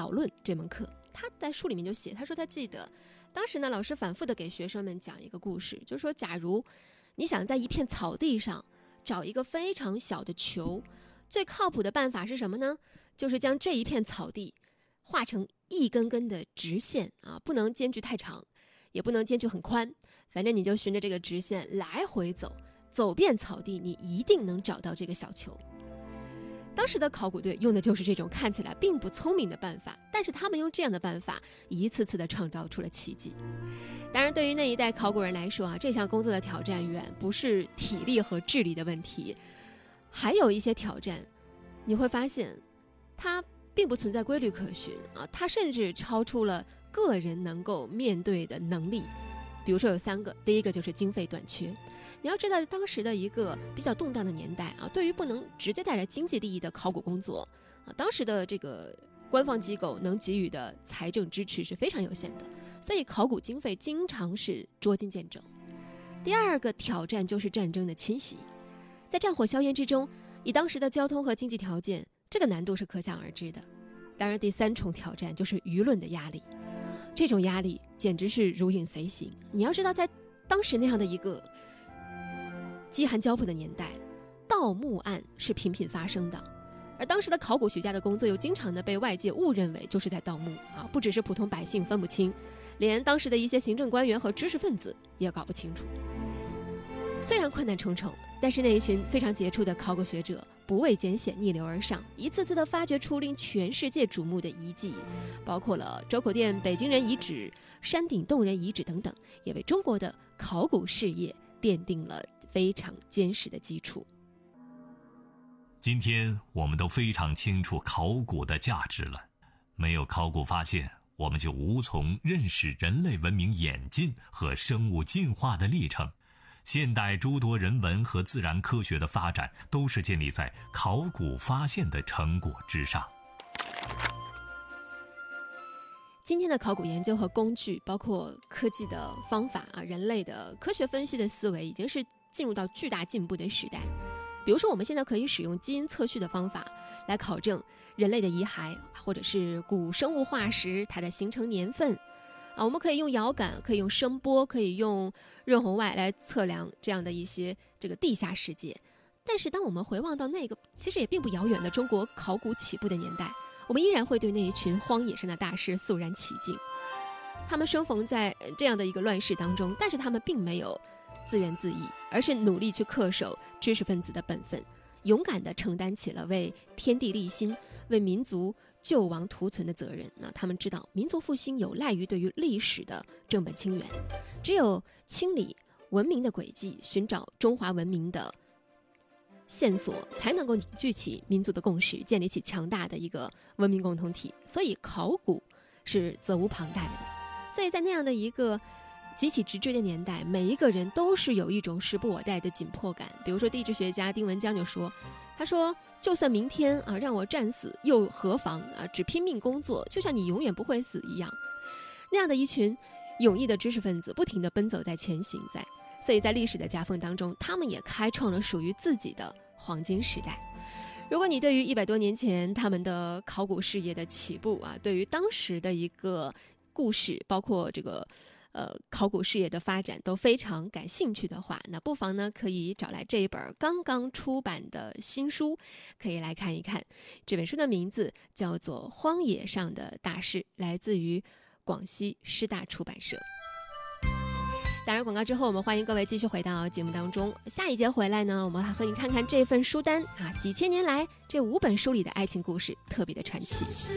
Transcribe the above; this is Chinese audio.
导论这门课，他在书里面就写，他说他记得当时呢，老师反复的给学生们讲一个故事，就是说假如你想在一片草地上找一个非常小的球，最靠谱的办法是什么呢？就是将这一片草地画成一根根的直线啊，不能间距太长，也不能间距很宽，反正你就循着这个直线来回走，走遍草地，你一定能找到这个小球。当时的考古队用的就是这种看起来并不聪明的办法，但是他们用这样的办法一次次地创造出了奇迹。当然，对于那一代考古人来说啊，这项工作的挑战远不是体力和智力的问题，还有一些挑战，你会发现它并不存在规律可循啊，它甚至超出了个人能够面对的能力。比如说有3个，第一个就是经费短缺。你要知道，当时的一个比较动荡的年代啊，对于不能直接带来经济利益的考古工作啊，当时的这个官方机构能给予的财政支持是非常有限的，所以考古经费经常是捉襟见肘。第二个挑战就是战争的侵袭，在战火硝烟之中，以当时的交通和经济条件，这个难度是可想而知的。当然，第3重挑战就是舆论的压力，这种压力简直是如影随形。你要知道，在当时那样的一个饥寒交迫的年代，盗墓案是频频发生的，而当时的考古学家的工作又经常的被外界误认为就是在盗墓啊，不只是普通百姓分不清，连当时的一些行政官员和知识分子也搞不清楚。虽然困难重重，但是那一群非常杰出的考古学者不畏艰险，逆流而上，一次次的发掘出令全世界瞩目的遗迹，包括了周口店北京人遗址、山顶洞人遗址等等，也为中国的考古事业奠定了非常坚实的基础。 今天我们都非常清楚考古的价值了，没有考古发现，我们就无从认识人类文明演进和生物进化的历程。现代诸多人文和自然科学的发展都是建立在考古发现的成果之上。 今天的考古研究和工具，包括科技的方法啊，人类的科学分析的思维，已经是进入到巨大进步的时代。比如说，我们现在可以使用基因测序的方法来考证人类的遗骸，或者是古生物化石它的形成年份啊。我们可以用遥感，可以用声波，可以用热红外来测量这样的一些这个地下世界。但是，当我们回望到那个其实也并不遥远的中国考古起步的年代，我们依然会对那一群荒野上的大师肃然起敬。他们生逢在这样的一个乱世当中，但是他们并没有自怨自艾，而是努力去恪守知识分子的本分，勇敢地承担起了为天地立心、为民族救亡图存的责任。那他们知道，民族复兴有赖于对于历史的正本清源，只有清理文明的轨迹，寻找中华文明的线索，才能够凝聚起民族的共识，建立起强大的一个文明共同体。所以考古是责无旁贷的。所以在那样的一个极其直追的年代，每一个人都是有一种时不我待的紧迫感。比如说地质学家丁文江就说，他说就算明天啊让我战死又何妨啊，只拼命工作，就像你永远不会死一样。那样的一群勇毅的知识分子不停地奔走在前行在，所以在历史的夹缝当中，他们也开创了属于自己的黄金时代。如果你对于100多年前他们的考古事业的起步啊，对于当时的一个故事，包括这个考古事业的发展都非常感兴趣的话，那不妨呢可以找来这一本刚刚出版的新书，可以来看一看。这本书的名字叫做《荒野上的大事》，来自于广西师大出版社。当然广告之后，我们欢迎各位继续回到节目当中。下一节回来呢，我们还和你看看这份书单啊，几千年来这5本书里的爱情故事特别的传奇。